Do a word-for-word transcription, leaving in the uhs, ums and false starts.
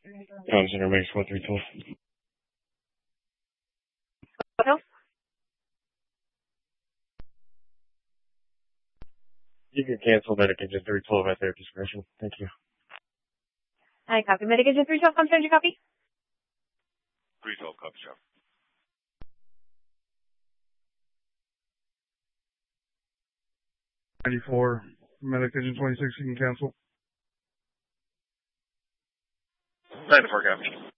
Um, Center Max one three twelve. Hotel? You can cancel medication three twelve at their discretion. Thank you. I copy. Medication three twelve, come send you copy? three twelve, copy, shop. ninety-four, medication twenty-six, you can cancel. ninety-four, copy.